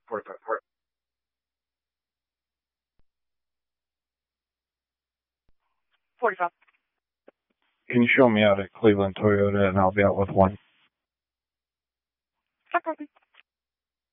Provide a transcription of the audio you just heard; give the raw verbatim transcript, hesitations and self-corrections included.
forty-five port. forty-five. Can you show me out at Cleveland Toyota, and I'll be out with one? I copy.